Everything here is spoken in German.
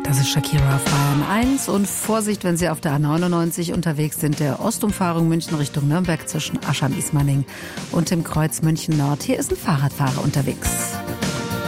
Das ist Shakira auf Bayern 1 und Vorsicht, wenn Sie auf der A99 unterwegs sind, der Ostumfahrung München Richtung Nürnberg zwischen Aschheim-Ismaning und dem Kreuz München Nord. Hier ist ein Fahrradfahrer unterwegs.